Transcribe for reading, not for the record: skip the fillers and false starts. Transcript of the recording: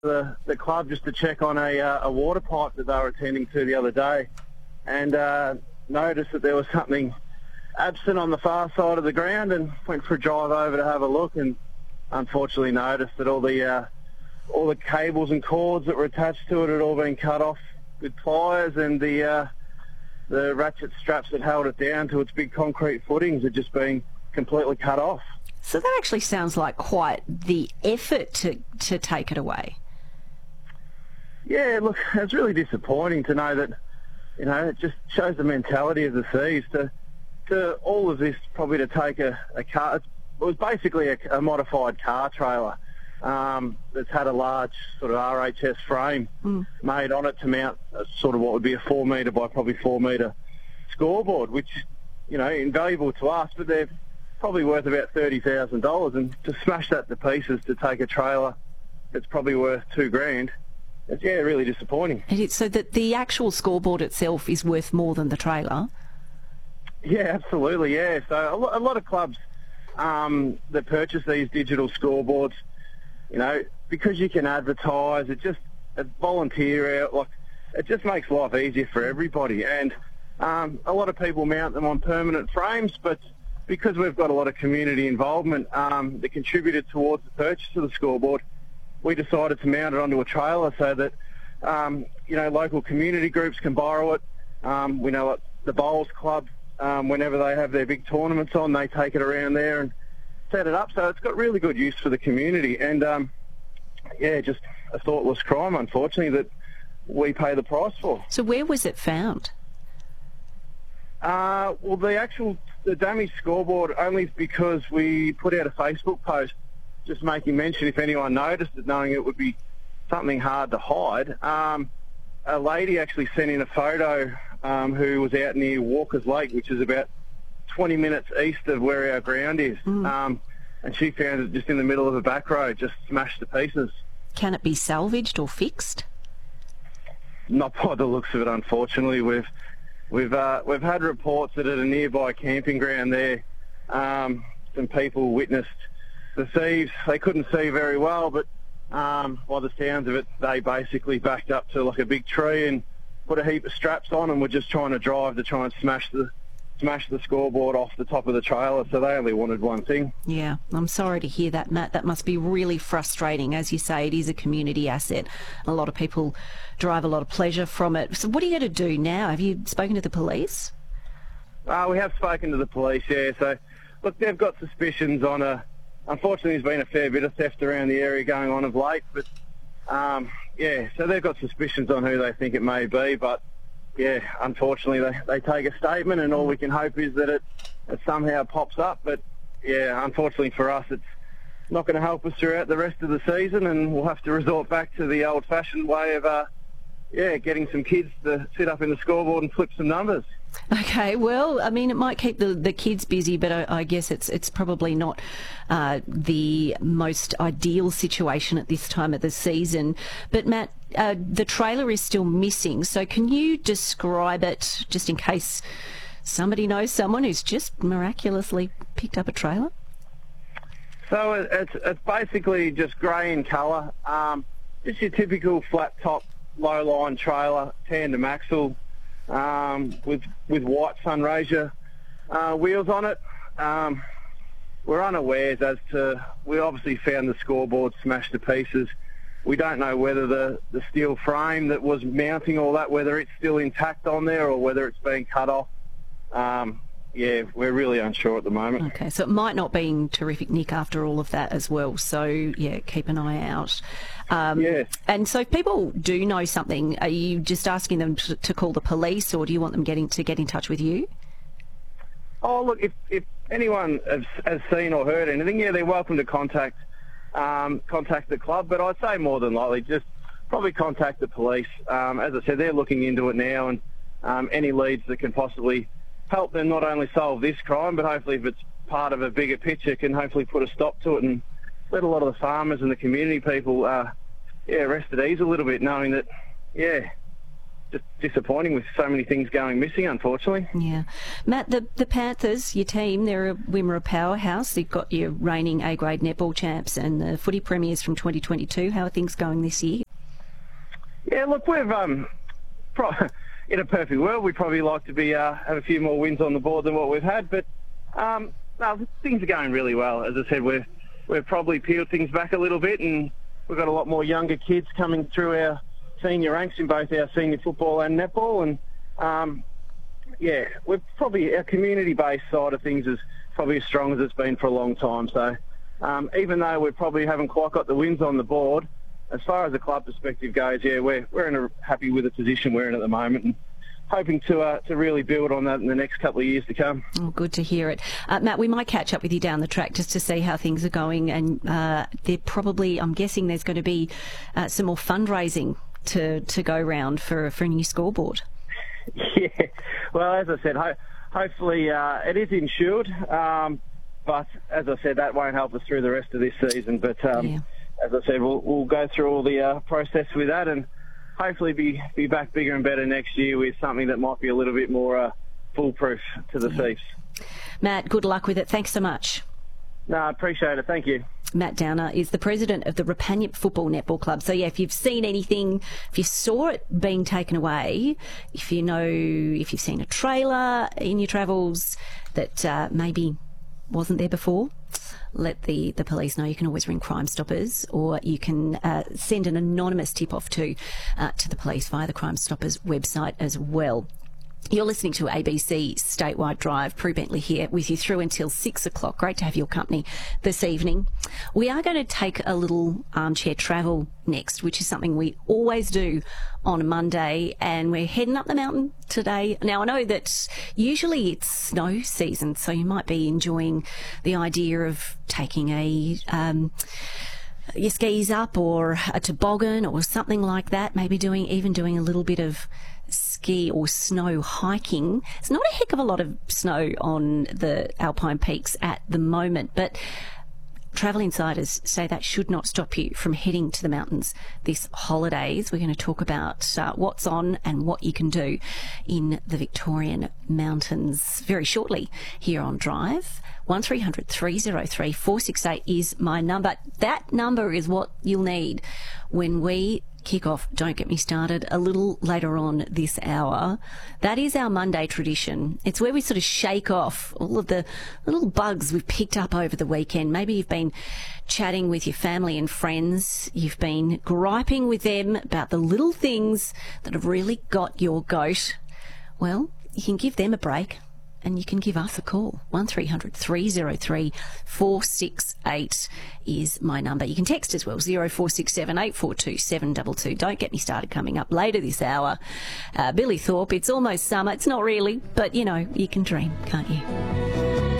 the club just to check on a water pipe that they were attending to the other day, and noticed that there was something absent on the far side of the ground, and went for a drive over to have a look, and unfortunately noticed that all the cables and cords that were attached to it had all been cut off with pliers, and the ratchet straps that held it down to its big concrete footings had just been completely cut off. So that actually sounds like quite the effort to take it away. Yeah, look, it's really disappointing to know that, it just shows the mentality of the thieves to all of this, probably to take a car. It was basically a modified car trailer that's had a large sort of RHS frame made on it to mount sort of what would be a 4 metre by probably 4 metre scoreboard, which, invaluable to us, but they're probably worth about $30,000, and to smash that to pieces to take a trailer that's probably worth $2,000, it's really disappointing. So that the actual scoreboard itself is worth more than the trailer? Yeah, absolutely, yeah. So a lot of clubs that purchase these digital scoreboards, because you can advertise, it's volunteer out, it just makes life easier for everybody. And a lot of people mount them on permanent frames, but because we've got a lot of community involvement that contributed towards the purchase of the scoreboard, we decided to mount it onto a trailer so that, local community groups can borrow it. We know the Bowls Club, whenever they have their big tournaments on, they take it around there and set it up. So it's got really good use for the community. And, just a thoughtless crime, unfortunately, that we pay the price for. So where was it found? The damaged scoreboard, only because we put out a Facebook post just making mention if anyone noticed it, knowing it would be something hard to hide. A lady actually sent in a photo who was out near Walker's Lake, which is about 20 minutes east of where our ground is. And she found it just in the middle of a back road, just smashed to pieces. Can it be salvaged or fixed? Not by the looks of it, unfortunately. We've had reports that at a nearby camping ground there, some people witnessed the thieves. They couldn't see very well, but by the sounds of it, they basically backed up to like a big tree and put a heap of straps on and were just trying to drive to try and smash the scoreboard off the top of the trailer. So they only wanted one thing. Yeah, I'm sorry to hear that, Matt. That must be really frustrating. As you say, it is a community asset. A lot of people derive a lot of pleasure from it. So what are you going to do now? Have you spoken to the police? We have spoken to the police, yeah. So, look, they've got suspicions on unfortunately, there's been a fair bit of theft around the area going on of late, but, so they've got suspicions on who they think it may be, but, unfortunately, they take a statement, and all we can hope is that it somehow pops up, but, unfortunately for us, it's not going to help us throughout the rest of the season, and we'll have to resort back to the old-fashioned way of, getting some kids to sit up in the scoreboard and flip some numbers. Okay, well, I mean, it might keep the kids busy, but I guess it's probably not the most ideal situation at this time of the season. But Matt, the trailer is still missing, so can you describe it, just in case somebody knows someone who's just miraculously picked up a trailer? So it's basically just grey in colour, just your typical flat top, low line trailer, tandem axle, with white Sunraysia wheels on it. We're unawares as to, we obviously found the scoreboard smashed to pieces. We don't know whether the steel frame that was mounting all that, whether it's still intact on there or whether it's been cut off. We're really unsure at the moment. Okay, so it might not be in terrific nick after all of that as well. So, keep an eye out. Yes. And so if people do know something, are you just asking them to call the police, or do you want them to get in touch with you? Oh, look, if anyone has seen or heard anything, they're welcome to contact the club. But I'd say more than likely just probably contact the police. As I said, they're looking into it now, and any leads that can possibly help them not only solve this crime, but hopefully if it's part of a bigger picture, can hopefully put a stop to it and let a lot of the farmers and the community people rest at ease a little bit, knowing that, just disappointing with so many things going missing, unfortunately. Yeah. Matt, the Panthers, your team, they're a Wimmera powerhouse. You've got your reigning A-grade netball champs and the footy premiers from 2022. How are things going this year? Yeah, look, we've in a perfect world, we'd probably like to be have a few more wins on the board than what we've had, but no, things are going really well. As I said, we've probably peeled things back a little bit, and we've got a lot more younger kids coming through our senior ranks in both our senior football and netball, and yeah, we're probably, our community-based side of things is probably as strong as it's been for a long time. So even though we probably haven't quite got the wins on the board, as far as the club perspective goes, yeah, we're happy with the position we're in at the moment, and hoping to really build on that in the next couple of years to come. Oh, good to hear it. Matt, we might catch up with you down the track just to see how things are going, and they're probably, I'm guessing there's going to be some more fundraising to go round for a new scoreboard. Yeah, well, as I said, hopefully it is insured, but as I said, that won't help us through the rest of this season. But as I said, we'll go through all the process with that, and hopefully be back bigger and better next year with something that might be a little bit more foolproof to the thieves. Matt, good luck with it. Thanks so much. No, I appreciate it. Thank you. Matt Downer is the president of the Rapanyip Football Netball Club. So, yeah, if you've seen anything, if you saw it being taken away, if you've seen a trailer in your travels that maybe wasn't there before, let the police know. You can always ring Crime Stoppers, or you can send an anonymous tip-off to the police via the Crime Stoppers website as well. You're listening to ABC Statewide Drive. Prue Bentley here with you through until 6 o'clock. Great to have your company this evening. We are going to take a little armchair travel next, which is something we always do on a Monday, and we're heading up the mountain today. Now, I know that usually it's snow season, so you might be enjoying the idea of taking your skis up, or a toboggan or something like that, maybe doing a little bit of ski or snow hiking. It's not a heck of a lot of snow on the Alpine peaks at the moment, but travel insiders say that should not stop you from heading to the mountains this holidays. We're going to talk about what's on and what you can do in the Victorian mountains very shortly here on Drive. 1300 303 468 is my number. That number is what you'll need when we kick off Don't Get Me Started a little later on this hour. That is our Monday tradition. It's where we sort of shake off all of the little bugs we've picked up over the weekend. Maybe you've been chatting with your family and friends. You've been griping with them about the little things that have really got your goat. Well, you can give them a break, and you can give us a call. 1300 303 468 is my number. You can text as well, 0467 842 722. Don't Get Me Started coming up later this hour. Billy Thorpe, it's almost summer. It's not really, but, you know, you can dream, can't you?